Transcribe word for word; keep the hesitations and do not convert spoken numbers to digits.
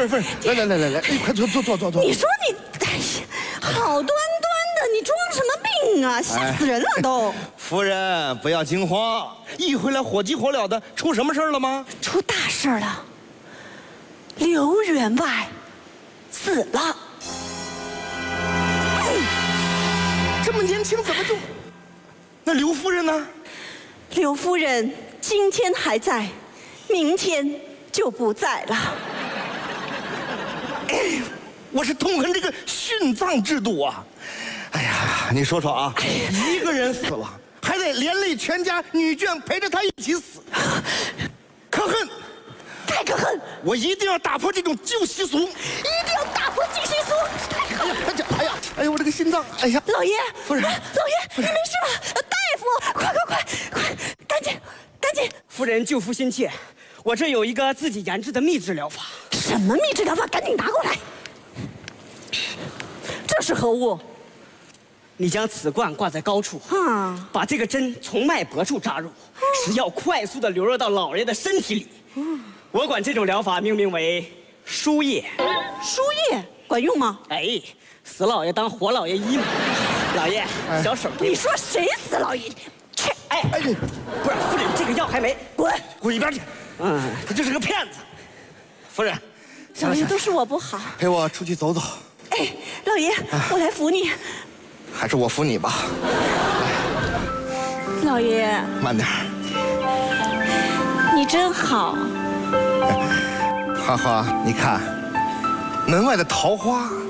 人，夫人，来来来来来，快坐坐坐坐坐。 你说你，哎呀，好端端的，你装什么病啊？吓死人了都！ 夫人不要惊慌，一回来火急火燎的，出什么事了吗？ 出大事了，刘员外死了。 这么年轻怎么就？那刘夫人呢？ 刘夫人今天还在，明天就不在了。 哎，我是痛恨这个殉葬制度啊！哎呀，你说说啊，一个人死了，还得连累全家女眷陪着他一起死，可恨！ 太可恨！ 我一定要打破这种旧习俗，一定要打破旧习俗！太可恨！ 哎呀，哎呀，哎呀，我这个心脏，哎呀， 老爷， 夫人， 老爷，你没事吧？大夫，快快快快，赶紧赶紧！ 夫人救夫心切，我这有一个自己研制的秘制疗法。 什么秘制疗法？赶紧拿过来！这是何物？ 你将此罐挂在高处， 啊， 把这个针从脉搏处扎入，使药快速的流入到老爷的身体里。我管这种疗法命名为输液。 输液管用吗？ 哎，死老爷当活老爷医嘛。老爷，小手给我。 你说谁死老爷？去！ 哎哎，不是夫人，这个药还没。 滚！ 滚一边去！ 嗯， 他就是个骗子。夫人， 老爷都是我不好。 陪我出去走走。 哎，老爷，我来扶你。 还是我扶你吧。 老爷， 慢点。 你真好。 花花，你看，门外的桃花